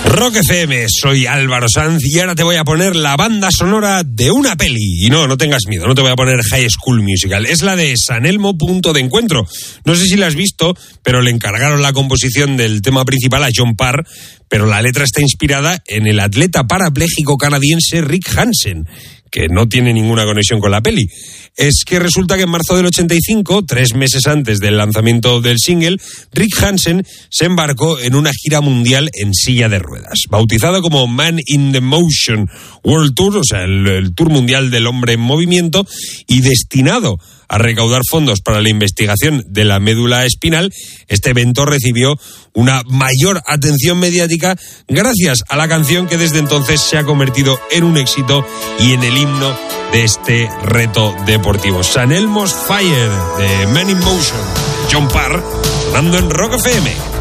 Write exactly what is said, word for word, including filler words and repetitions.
Rock F M, soy Álvaro Sanz y ahora te voy a poner la banda sonora de una peli. Y no, no tengas miedo, no te voy a poner High School Musical. Es la de San Elmo, punto de encuentro. No sé si la has visto, pero le encargaron la composición del tema principal a John Parr, pero la letra está inspirada en el atleta parapléjico canadiense Rick Hansen, que no tiene ninguna conexión con la peli. Es que resulta que en marzo del ochenta y cinco, tres meses antes del lanzamiento del single, Rick Hansen se embarcó en una gira mundial en silla de ruedas, bautizada como Man in the Motion World Tour, o sea, el, el Tour Mundial del Hombre en Movimiento, y destinado a recaudar fondos para la investigación de la médula espinal. Este evento recibió una mayor atención mediática gracias a la canción que desde entonces se ha convertido en un éxito y en el himno de este reto deportivo. San Elmo's Fire, de Man in Motion, John Parr, sonando en Rock F M.